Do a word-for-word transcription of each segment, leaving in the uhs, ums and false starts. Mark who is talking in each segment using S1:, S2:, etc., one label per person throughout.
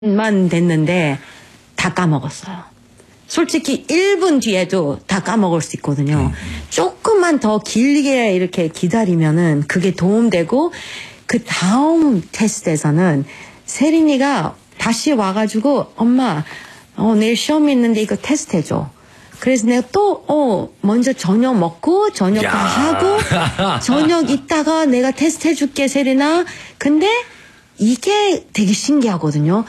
S1: 만 됐는데 다 까먹었어요. 솔직히 일 분 뒤에도 다 까먹을 수 있거든요. 음. 조금만 더 길게 이렇게 기다리면은 그게 도움되고, 그 다음 테스트에서는 세린이가 다시 와가지고 엄마 어, 내일 시험이 있는데 이거 테스트 해줘. 그래서 내가 또 어, 먼저 저녁 먹고 저녁 다 하고 저녁 있다가 내가 테스트 해줄게 세린아. 근데 이게 되게 신기하거든요.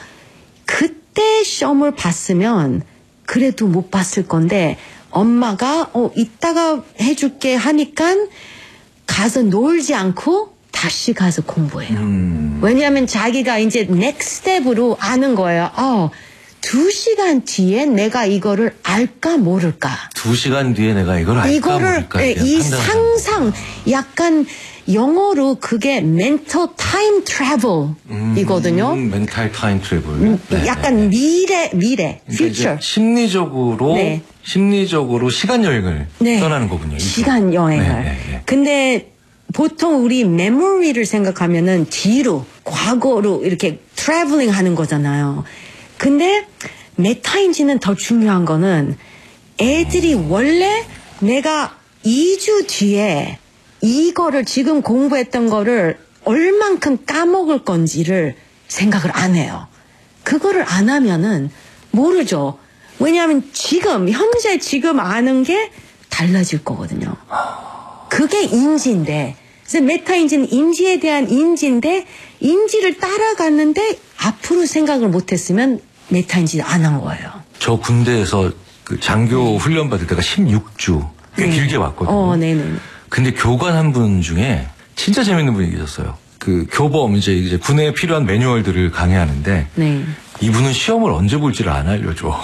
S1: 그때 시험을 봤으면 그래도 못 봤을 건데 엄마가 어 이따가 해줄게 하니까 가서 놀지 않고 다시 가서 공부해요. 음. 왜냐하면 자기가 이제 넥스트 스텝으로 아는 거예요. 어, 두 시간 뒤에 내가 이거를 알까 모를까.
S2: 두 시간 뒤에 내가 이걸 알까
S1: 이거를,
S2: 모를까.
S1: 네, 이 상상, 약간 영어로 그게 mental time travel이거든요.
S2: 음, 멘탈 타임 트래블. 네,
S1: 약간
S2: 네.
S1: 미래, 미래,
S2: 그러니까
S1: future.
S2: 심리적으로, 네. 심리적으로 시간 여행을 네. 떠나는 거군요.
S1: 시간 여행을. 네, 네, 네. 근데 보통 우리 메모리를 생각하면은 뒤로, 과거로 이렇게 트래블링 하는 거잖아요. 근데 메타인지는 더 중요한 거는 애들이 원래 내가 이 주 뒤에 이거를 지금 공부했던 거를 얼만큼 까먹을 건지를 생각을 안 해요. 그거를 안 하면은 모르죠. 왜냐하면 지금, 현재 지금 아는 게 달라질 거거든요. 그게 인지인데, 그래서 메타인지는 인지에 대한 인지인데, 인지를 따라갔는데 앞으로 생각을 못했으면 메타인지 안 한 거예요.
S2: 저 군대에서 그 장교 네. 훈련 받을 때가 십육 주 꽤 네. 길게 왔거든요.
S1: 어, 네네.
S2: 근데 교관 한 분 중에 진짜 재밌는 분이 계셨어요. 그 교범 이제 이제 군에 필요한 매뉴얼들을 강의하는데 네. 이분은 시험을 언제 볼지를 안 알려줘.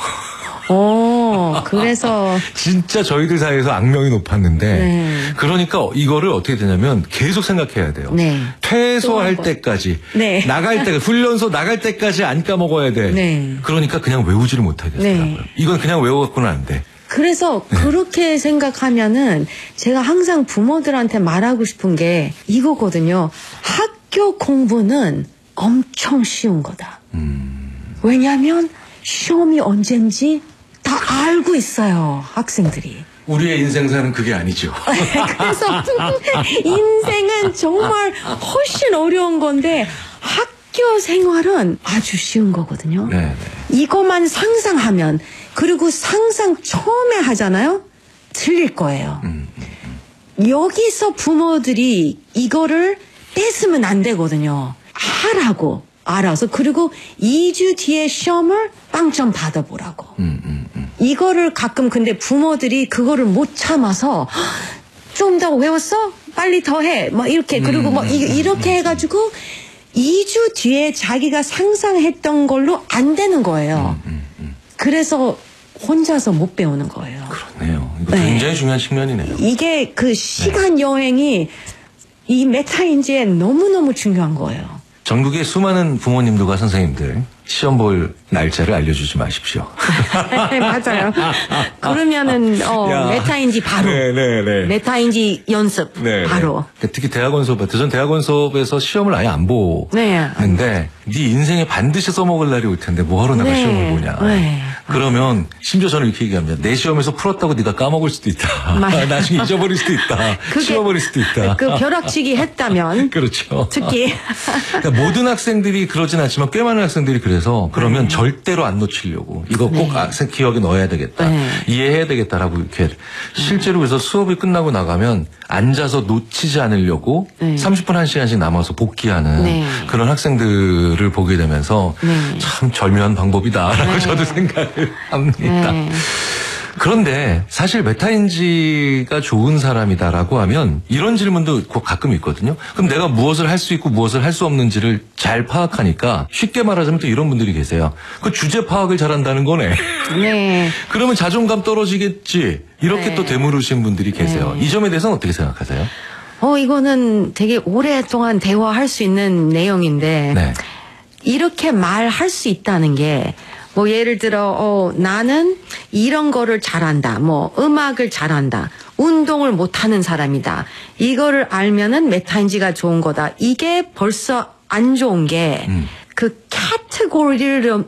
S1: 어, 그래서
S2: 진짜 저희들 사이에서 악명이 높았는데 네. 그러니까 이거를 어떻게 되냐면 계속 생각해야 돼요. 네. 퇴소할 때까지 네. 나갈 때 훈련소 나갈 때까지 안 까먹어야 돼. 네. 그러니까 그냥 외우지를 못하겠더라고요. 네. 이건 그냥 외워갖고는 안 돼.
S1: 그래서 네. 그렇게 생각하면은 제가 항상 부모들한테 말하고 싶은 게 이거거든요. 학교 공부는 엄청 쉬운 거다. 음. 왜냐하면 시험이 언젠지 다 알고 있어요, 학생들이.
S2: 우리의 인생사는 그게 아니죠.
S1: 그래서 인생은 정말 훨씬 어려운 건데 학교 생활은 아주 쉬운 거거든요. 네네. 이것만 상상하면, 그리고 상상 처음에 하잖아요? 틀릴 거예요. 음, 음, 음. 여기서 부모들이 이거를 뺏으면 안 되거든요. 하라고. 알아서. 그리고 이 주 뒤에 시험을 빵점 받아보라고. 음, 음, 음. 이거를 가끔 근데 부모들이 그거를 못 참아서 좀 더 외웠어? 빨리 더 해. 뭐 이렇게. 그리고 뭐 이, 이렇게 해가지고 이 주 뒤에 자기가 상상했던 걸로 안 되는 거예요. 음, 음, 음. 그래서 혼자서 못 배우는 거예요.
S2: 그렇네요. 이거 굉장히 네. 중요한 측면이네요.
S1: 이게 그 시간 네. 여행이 이 메타인지에 너무너무 중요한 거예요.
S2: 전국의 수많은 부모님들과 선생님들 시험 볼 날짜를 알려주지 마십시오.
S1: 맞아요. 그러면은 어, 메타인지 바로 네네네. 메타인지 연습 네네. 바로.
S2: 특히 대학원 수업, 전 대학원 수업에서 시험을 아예 안 보는데 네, 네 인생에 반드시 써먹을 날이 올 텐데 뭐하러 나가 네. 시험을 보냐. 네. 그러면 심지어 저는 이렇게 얘기합니다. 내 시험에서 풀었다고 네가 까먹을 수도 있다. 나중에 잊어버릴 수도 있다. 치워버릴 수도 있다.
S1: 그 벼락치기 했다면.
S2: 그렇죠.
S1: 특히.
S2: 그러니까 모든 학생들이 그러진 않지만 꽤 많은 학생들이 그래서 그러면 네. 절대로 안 놓치려고 이거 꼭 네. 학생 기억에 넣어야 되겠다. 네. 이해해야 되겠다라고 이렇게 실제로 그래서 수업이 끝나고 나가면 앉아서 놓치지 않으려고 네. 삼십 분 한 시간씩 남아서 복귀하는 네. 그런 학생들을 보게 되면서 네. 참 절묘한 방법이다라고 네. 저도 생각을 합니다. 네. 그런데 사실 메타인지가 좋은 사람이다라고 하면 이런 질문도 가끔 있거든요. 그럼 내가 무엇을 할 수 있고 무엇을 할 수 없는지를 잘 파악하니까 쉽게 말하자면 또 이런 분들이 계세요. 그 주제 파악을 잘한다는 거네. 네. 그러면 자존감 떨어지겠지. 이렇게 네. 또 되물으신 분들이 계세요. 네. 이 점에 대해서는 어떻게 생각하세요?
S1: 어, 이거는 되게 오랫동안 대화할 수 있는 내용인데 네. 이렇게 말할 수 있다는 게 뭐 예를 들어 어, 나는 이런 거를 잘한다. 뭐 음악을 잘한다. 운동을 못하는 사람이다. 이거를 알면은 메타인지가 좋은 거다. 이게 벌써 안 좋은 게 음. 그 카테고리를